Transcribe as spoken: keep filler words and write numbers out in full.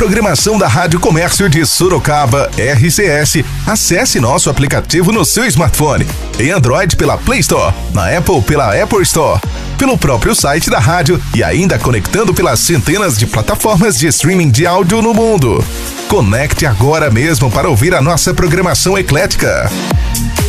Programação da Rádio Comércio de Sorocaba, R C S. Acesse nosso aplicativo no seu smartphone. Em Android pela Play Store, na Apple pela Apple Store, pelo próprio site da rádio e ainda conectando pelas centenas de plataformas de streaming de áudio no mundo. Conecte agora mesmo para ouvir a nossa programação eclética.